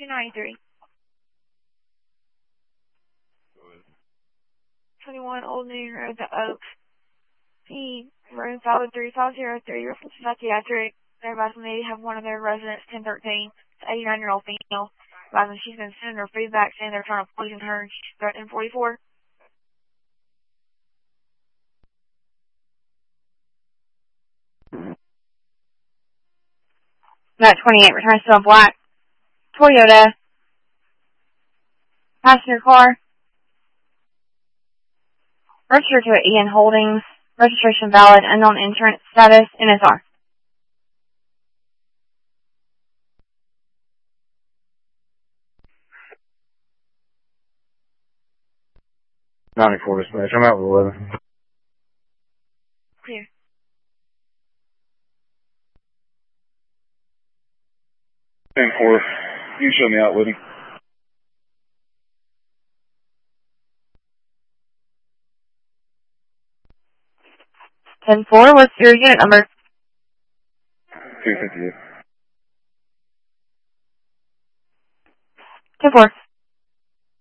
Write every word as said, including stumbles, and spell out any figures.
two ninety-three. twenty-one Old New Road, The Oaks. P, room five three five zero three, reference psychiatric. They're advising they have one of their residents, ten thirteen, eighty-nine-year-old female. Advising she's been sending her food back, saying they're trying to poison her. She's threatening forty-four. That twenty-eight returns to a black Toyota passenger car. Registered to Ian Holdings. Registration valid. Unknown insurance status. N S R. ninety-four dispatch. I'm out with eleven. Clear. ten four. You can show me out with him. ten four, what's your unit number? two fifty-eight. ten four.